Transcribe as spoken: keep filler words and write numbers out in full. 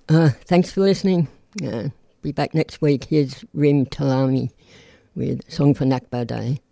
Uh, thanks for listening. Uh, be back next week. Here's Rim Talami with Song for Nakba Day.